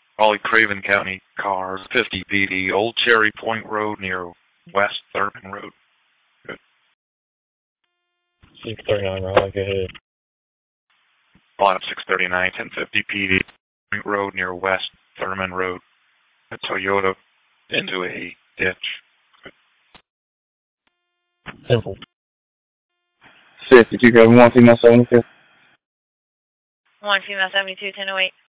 Raleigh Craven County cars, 50 PD, Old Cherry Point Road near West Thurman Road. Good. 639 Raleigh, go ahead. Lot 639, 1050 PD, Point Road near West Thurman Road. A Toyota into a ditch. Good. Simple. 52, 1 female 72. 1 female 72, 1008.